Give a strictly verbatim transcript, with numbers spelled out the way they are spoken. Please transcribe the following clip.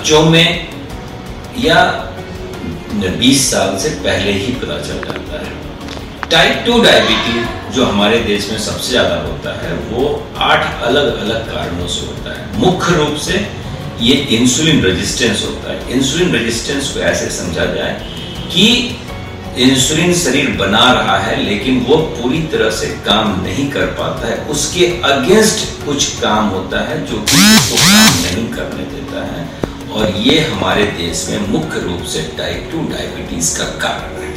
बच्चों में या बीस साल से पहले ही पता चल जाता है। टाइप टू डायबिटीज जो हमारे देश में सबसे ज़्यादा होता है वो आठ अलग अलग कारणों से होता है। मुख्य रूप से ये इंसुलिन रेजिस्टेंस होता है। इंसुलिन रेजिस्टेंस को ऐसे समझा जाए कि इंसुलिन शरीर बना रहा है लेकिन वो पूरी तरह से काम नहीं कर पाता है, उसके अगेंस्ट कुछ काम होता है जो कि उसको काम नहीं करने देता है, और ये हमारे देश में मुख्य रूप से टाइप टू डायबिटीज का कारण है।